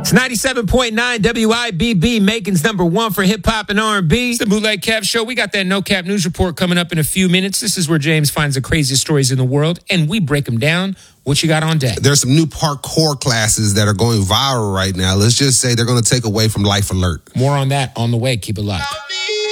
It's 97.9 WIBB, Macon's number one for hip-hop and R&B. It's the Bootleg Cap Show. We got that No Cap News Report coming up in a few minutes. This is where James finds the craziest stories in the world, and we break them down. What you got on deck? There's some new parkour classes that are going viral right now. Let's just say they're going to take away from Life Alert. More on that on the way. Keep it locked.